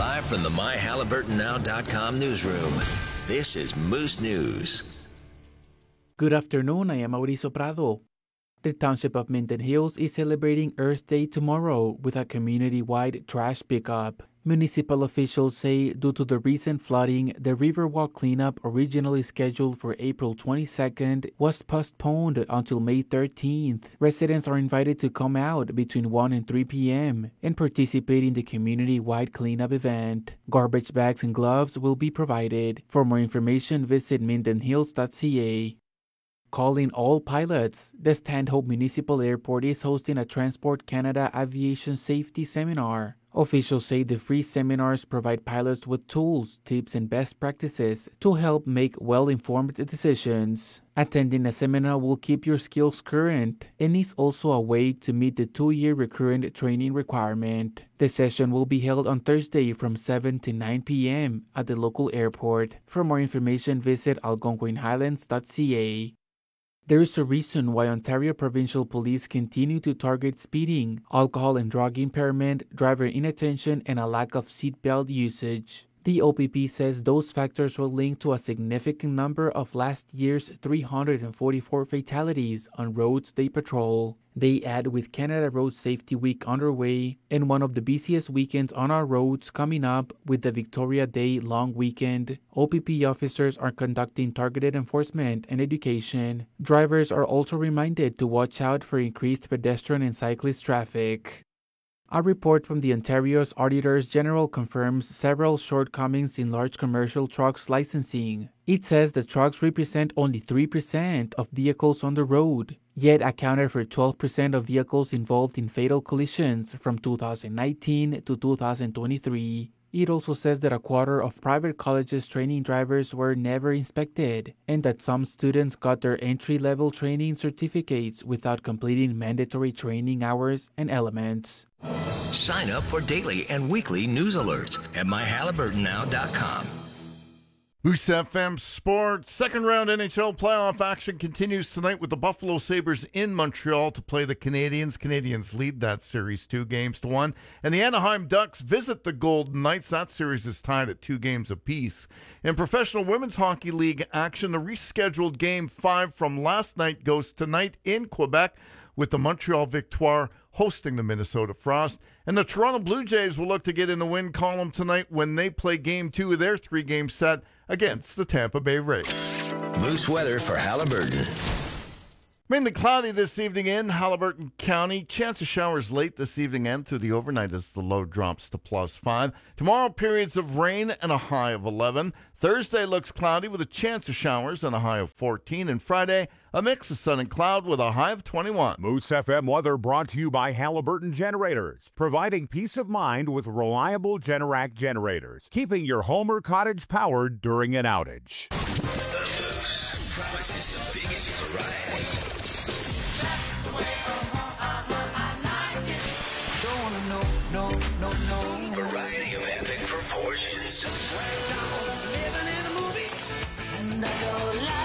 Live from the MyHalliburtonNow.com newsroom, this is Moose News. Good afternoon, I am Mauricio Prado. The Township of Minden Hills is celebrating Earth Day tomorrow with a community-wide trash pickup. Municipal officials say due to the recent flooding, the Riverwalk cleanup originally scheduled for April 22nd was postponed until May 13th. Residents are invited to come out between 1 and 3 p.m. and participate in the community-wide cleanup event. Garbage bags and gloves will be provided. For more information, visit mindenhills.ca. Calling all pilots, the Stanhope Municipal Airport is hosting a Transport Canada Aviation Safety Seminar. Officials say the free seminars provide pilots with tools, tips, and best practices to help make well-informed decisions. Attending a seminar will keep your skills current and is also a way to meet the 2-year recurrent training requirement. The session will be held on Thursday from 7 to 9 p.m. at the local airport. For more information, visit algonquinhighlands.ca. There is a reason why Ontario Provincial Police continue to target speeding, alcohol and drug impairment, driver inattention, and a lack of seatbelt usage. The OPP says those factors were linked to a significant number of last year's 344 fatalities on roads they patrol. They add with Canada Road Safety Week underway and one of the busiest weekends on our roads coming up with the Victoria Day long weekend, OPP officers are conducting targeted enforcement and education. Drivers are also reminded to watch out for increased pedestrian and cyclist traffic. A report from the Ontario's Auditors General confirms several shortcomings in large commercial trucks licensing. It says the trucks represent only 3% of vehicles on the road, yet accounted for 12% of vehicles involved in fatal collisions from 2019 to 2023. It also says that a quarter of private colleges training drivers were never inspected, and that some students got their entry-level training certificates without completing mandatory training hours and elements. Sign up for daily and weekly news alerts at MyHalliburtonNow.com. Moose FM Sports. Second round NHL playoff action continues tonight with the Buffalo Sabres in Montreal to play the Canadiens. Canadiens lead that series 2-1. And the Anaheim Ducks visit the Golden Knights. That series is tied at 2 games apiece. In Professional Women's Hockey League action, the rescheduled Game 5 from last night goes tonight in Quebec with the Montreal Victoire hosting the Minnesota Frost. And the Toronto Blue Jays will look to get in the win column tonight when they play Game 2 of their 3-game set against the Tampa Bay Rays. Moose weather for Halliburton. Mainly cloudy this evening in Halliburton County. Chance of showers late this evening and through the overnight as the low drops to +5. Tomorrow, periods of rain and a high of 11. Thursday looks cloudy with a chance of showers and a high of 14. And Friday, a mix of sun and cloud with a high of 21. Moose FM weather brought to you by Halliburton Generators, providing peace of mind with reliable Generac generators, keeping your home or cottage powered during an outage. The Moose promises the biggest variety. Variety of epic proportions. Living in a movie, and I don't like